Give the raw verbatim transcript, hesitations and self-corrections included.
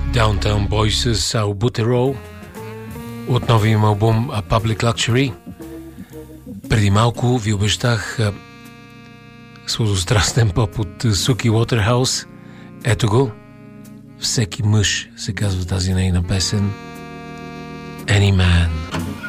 Downtown Boys с Albuterol от новия им албум Public Luxury. Преди малко ви обещах сладострастен поп от Суки Уотерхаус. Ето го. Всеки мъж се казва тази нейна песен. Any Man.